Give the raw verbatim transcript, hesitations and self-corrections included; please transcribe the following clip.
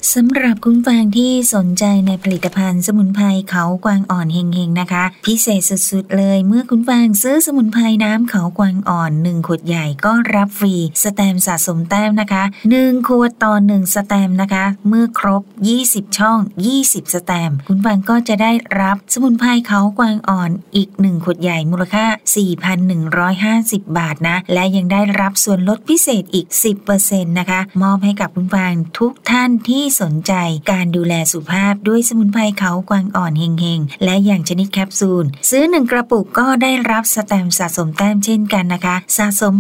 สำหรับคุณฟังที่สนใจในผลิตภัณฑ์สมุนไพรเขากวางอ่อนเฮงๆนะคะพิเศษสุดๆเลยเมื่อคุณฟังซื้อสมุนไพรน้ำเขากวางอ่อนหนึ่งขวดใหญ่ก็รับฟรีสแตมป์สะสมแต้มนะคะหนึ่งขวดต่อหนึ่งสแตมป์นะคะเมื่อครบยี่สิบช่องยี่สิบสแตมป์คุณฟังก็จะได้รับสมุนไพรเขากวางอ่อนอีกหนึ่งขวดใหญ่มูลค่า สี่พันหนึ่งร้อยห้าสิบ บาทนะและยังได้รับส่วนลดพิเศษอีก สิบเปอร์เซ็นต์ นะคะมอบให้กับคุณฟังทุกท่านที่สนใจการดูแลสุขภาพด้วยสมุนไพรเขากวางอ่อนเฮงๆและอย่างชนิดแคปซูลซื้อหนึ่งกระปุกก็ได้รับสแตมป์สะสมแต้มเช่นกันนะคะสะสม